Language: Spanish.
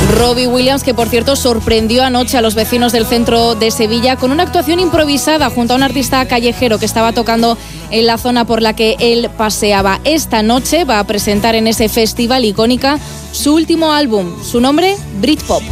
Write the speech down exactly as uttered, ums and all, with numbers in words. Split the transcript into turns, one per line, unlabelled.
Robbie Williams, que por cierto sorprendió anoche a los vecinos del centro de Sevilla con una actuación improvisada junto a un artista callejero que estaba tocando en la zona por la que él paseaba. Esta noche va a presentar en ese festival Icónica su último álbum, su nombre, Britpop.